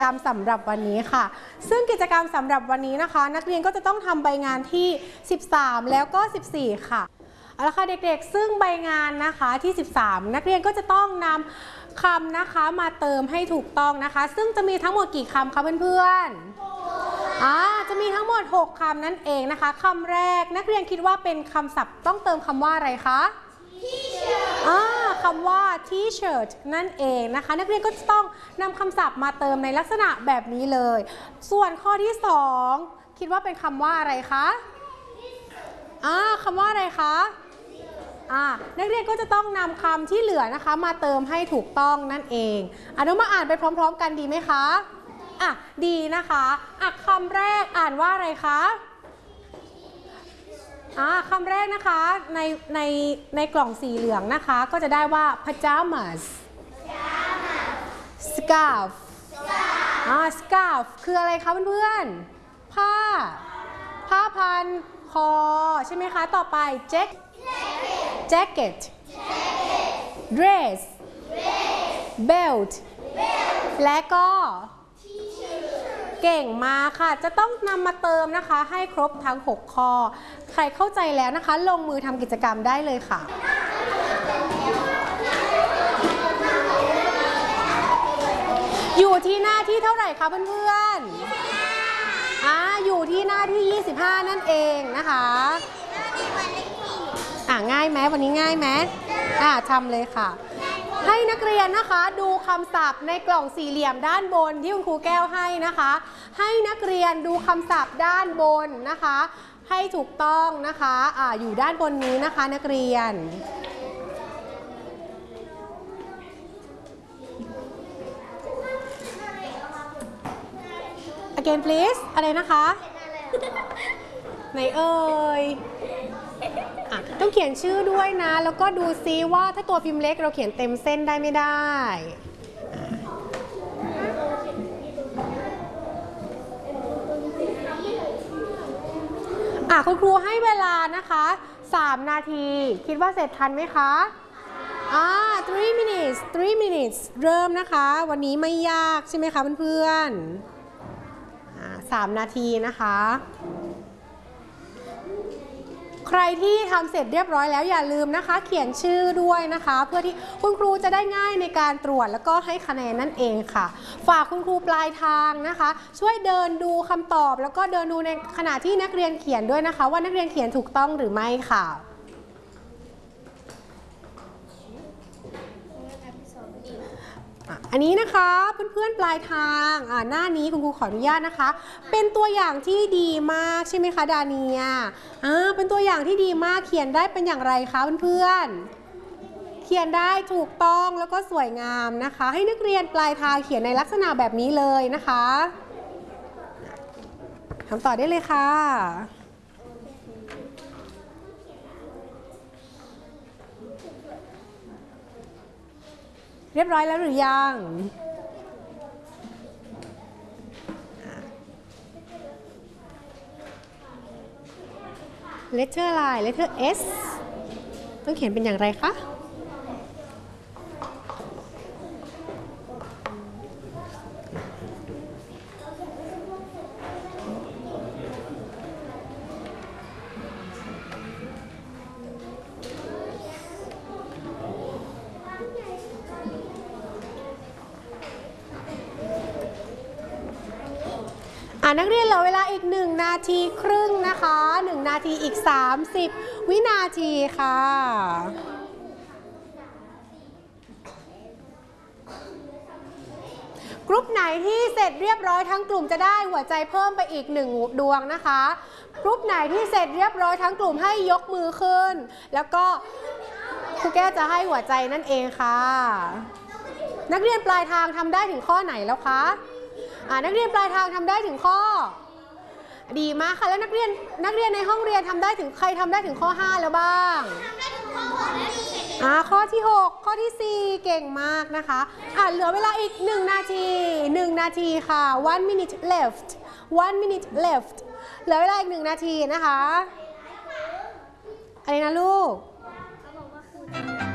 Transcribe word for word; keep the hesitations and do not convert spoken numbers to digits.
กรรมสำหรับวันนี้ค่ะซึ่งกิจกรรมสำหรับวันนี้นะคะนักเรียนก็จะต้องทำใบงานที่สิบสามแล้วก็สิบสี่ค่ะเอาละค่ะเด็กๆซึ่งใบงานนะคะที่สิบสามนักเรียนก็จะต้องนำคำนะคะมาเติมให้ถูกต้องนะคะซึ่งจะมีทั้งหมดกี่คำคะเพื่อนๆอ่าจะมีทั้งหมดหกคำนั่นเองนะคะคำแรกนักเรียนคิดว่าเป็นคำศัพท์ต้องเติมคำว่าอะไรคะอ่าคำว่า T-shirt นั่นเองนะคะนักเรียนก็จะต้องนำคำศัพท์มาเติมในลักษณะแบบนี้เลยส่วนข้อที่สองคิดว่าเป็นคำว่าอะไรคะอ่าคำว่าอะไรคะอ่านักเรียนก็จะต้องนำคำที่เหลือนะคะมาเติมให้ถูกต้องนั่นเองอ่ะเรามาอ่านไปพร้อมๆกันดีไหมคะอ่ะดีนะคะอ่ะคำแรกอ่านว่าอะไรคะอ่าคำแรกนะคะในในในกล่องสีเหลืองนะคะก็จะได้ว่า pajamas scarf อ่า scarf คืออะไรคะเพื่อนๆผ้าผ้าพันคอใช่ไหมคะต่อไป jacket dress belt และก็เก่งมาค่ะจะต้องนำมาเติมนะคะให้ครบทั้งหกข้อใครเข้าใจแล้วนะคะลงมือทำกิจกรรมได้เลยค่ะอยู่ที่หน้าที่เท่าไหร่คะเพื่อนๆอ่าอยู่ที่หน้าที่ยี่สิบห้านั่นเองนะคะอ่าง่ายไหมวันนี้ง่ายไหมอ่าทำเลยค่ะให้นักเรียนนะคะดูคำศัพท์ในกล่องสี่เหลี่ยมด้านบนที่คุณครูแก้วให้นะคะให้นักเรียนดูคำศัพท์ด้านบนนะคะให้ถูกต้องนะคะอ่าอยู่ด้านบนนี้นะคะนักเรียน again please อะไรนะคะไหนเอ่ยต้องเขียนชื่อด้วยนะแล้วก็ดูซิว่าถ้าตัวพิมพ์เล็กเราเขียนเต็มเส้นได้ไม่ได้อ่ะคุณครูให้เวลานะคะสามนาทีคิดว่าเสร็จทันไหมคะอ่า three minutes three minutes เริ่มนะคะวันนี้ไม่ยากใช่ไหมคะเพื่อนๆอ่าสามนาทีนะคะใครที่ทำเสร็จเรียบร้อยแล้วอย่าลืมนะคะเขียนชื่อด้วยนะคะเพื่อที่คุณครูจะได้ง่ายในการตรวจแล้วก็ให้คะแนนนั่นเองค่ะฝากคุณครูปลายทางนะคะช่วยเดินดูคำตอบแล้วก็เดินดูในขณะที่นักเรียนเขียนด้วยนะคะว่านักเรียนเขียนถูกต้องหรือไม่ค่ะอันนี้นะคะเพื่อนๆปลายทางอ่าหน้านี้คุณครูขออนุญาตนะคะเป็นตัวอย่างที่ดีมากใช่ไหมคะดาเนียอ่าเป็นตัวอย่างที่ดีมากเขียนได้เป็นอย่างไรคะเพื่อนๆเขียนได้ถูกต้องแล้วก็สวยงามนะคะให้นักเรียนปลายทางเขียนในลักษณะแบบนี้เลยนะคะทำต่อได้เลยค่ะเรียบร้อยแล้วหรือยังเลเทอร์อะไรเลเทอร์ S ต้องเขียนเป็นอย่างไรคะนักเรียนเหลือเวลาอีกหนึ่งนาทีครึ่งนะคะหนึ่งนาทีอีกสามสิบวินาทีค่ะกรุ๊ปไหนที่เสร็จเรียบร้อยทั้งกลุ่มจะได้หัวใจเพิ่มไปอีกหนึ่งดวงนะคะกรุ๊ปไหนที่เสร็จเรียบร้อยทั้งกลุ่มให้ยกมือขึ้นแล้วก็ครูแก้วจะให้หัวใจนั่นเองค่ะนักเรียนปลายทางทำได้ถึงข้อไหนแล้วคะนักเรียนปลายทางทำได้ถึงข้อดีมากค่ะแล้วนักเรียนนักเรียนในห้องเรียนทำได้ถึงใครทำได้ถึงข้อห้าแล้วบ้างอ่าข้อที่หกข้อที่สี่เก่งมากนะคะอ่าเหลือเวลาอีกหนึ่งนาทีหนึ่งนาทีค่ะ one minute left one minute left เหลือเวลาอีกหนึ่งนาทีนะคะอะไรนะลูก